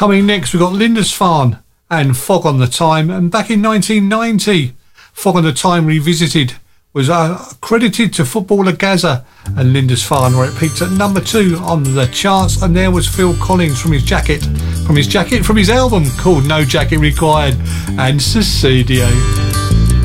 Coming next, we've got Lindisfarne and Fog on the Time. And back in 1990, Fog on the Time Revisited was credited to footballer Gazza and Lindisfarne, where it peaked at number 2 on the charts. And there was Phil Collins from his album called No Jacket Required, and Suicidio.